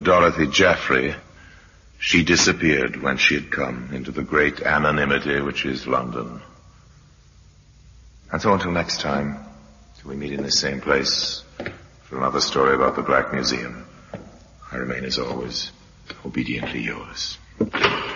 Dorothy Jaffrey, she disappeared when she had come into the great anonymity which is London. And so until next time, till we meet in the same place for another story about the Black Museum, I remain as always, obediently yours.